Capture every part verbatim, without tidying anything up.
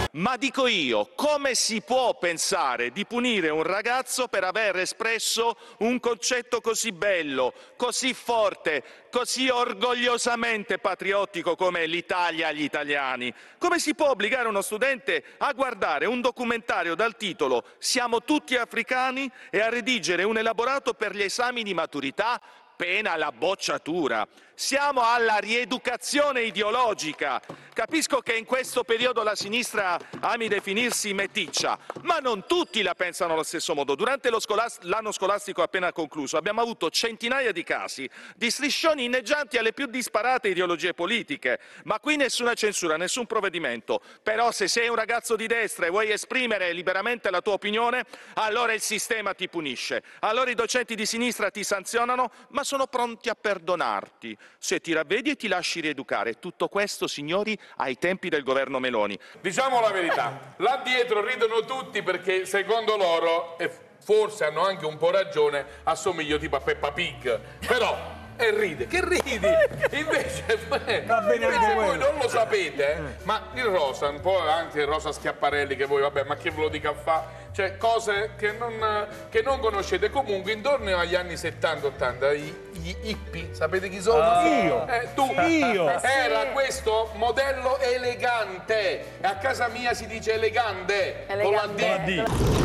Ma dico io, come si può pensare di punire un ragazzo per aver espresso un concetto così bello, così forte, così orgogliosamente patriottico come l'Italia agli italiani? Come si può obbligare uno studente a guardare un documentario dal titolo "Siamo tutti africani" e a redigere un elaborato per gli esami di maturità, pena la bocciatura? Siamo alla rieducazione ideologica. Capisco che in questo periodo la sinistra ami definirsi meticcia, ma non tutti la pensano allo stesso modo. Durante lo scolast- l'anno scolastico appena concluso abbiamo avuto centinaia di casi di striscioni inneggianti alle più disparate ideologie politiche, ma qui nessuna censura, nessun provvedimento. Però se sei un ragazzo di destra e vuoi esprimere liberamente la tua opinione, allora il sistema ti punisce. Allora i docenti di sinistra ti sanzionano, ma sono pronti a perdonarti se ti ravvedi e ti lasci rieducare. Tutto questo, signori, ai tempi del governo Meloni. Diciamo la verità, là dietro ridono tutti perché secondo loro, e forse hanno anche un po' ragione, assomiglio tipo a Peppa Pig, però... E ride, che ridi? Invece, invece voi non lo sapete, eh? Ma il rosa, un po' anche il rosa Schiaparelli che voi, vabbè, ma che ve lo dica a fa? Cioè, cose che non, che non conoscete. Comunque, intorno agli anni settanta ottanta, gli, gli hippie, sapete chi sono? Ah, io! Eh, tu! Io! Era questo modello elegante. A casa mia si dice elegante, Elegante. con la D.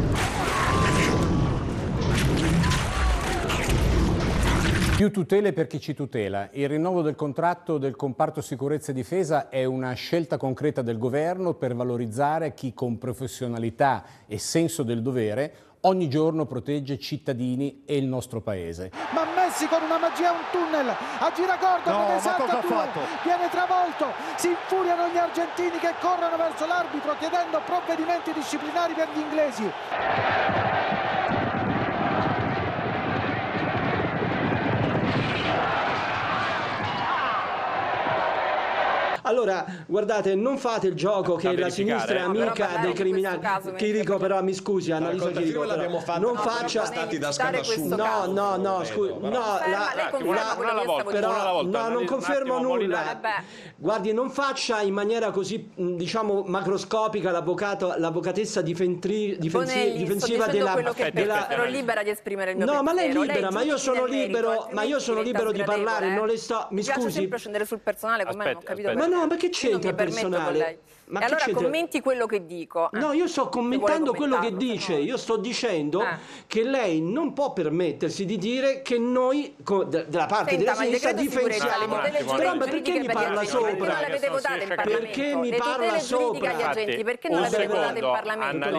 Più tutele per chi ci tutela. Il rinnovo del contratto del comparto sicurezza e difesa è una scelta concreta del governo per valorizzare chi con professionalità e senso del dovere ogni giorno protegge cittadini e il nostro paese. Ma Messi con una magia un tunnel a giracordo No, che ma salta cosa ha due, fatto? viene travolto, si infuriano gli argentini che corrono verso l'arbitro chiedendo provvedimenti disciplinari per gli inglesi. Allora, guardate, non fate il gioco che la sinistra è amica dei criminali. Chirico, però mi scusi, Annalisa Chirico, l'abbiamo fatta, non siamo faccia stati da Scanasciù. No, no, no, scusi, no, la, però no, non confermo nulla. Guardi, non faccia in maniera così, diciamo, macroscopica l'avvocato, l'avvocatessa difendri, difensi, Bonelli, difensiva sto della, quello che della ero libera di esprimere il mio no, pensiero. ma lei è libera, lei ma io sono libero, merito, ma io sono libero di parlare, non le sto, mi mi piace scusi. sempre scendere sul personale, con me non ho capito Ma perché. no, ma che Io c'entra non mi permetto con personale? lei. Ma e che allora c'entra? commenti quello che dico. Eh. No, io sto commentando quello che dice, io sto dicendo Eh. che lei non può permettersi di dire che noi, co- de- della parte Senta, della ma il sinistra, decreto sicurezza, le difensiamo. tutele Però ma perché giuridiche mi per gli parla agenti? Perché non sopra? le avete votate in Parlamento? Perché mi le parla tutele giuridiche sopra? agli agenti, perché non le avete votate in Parlamento?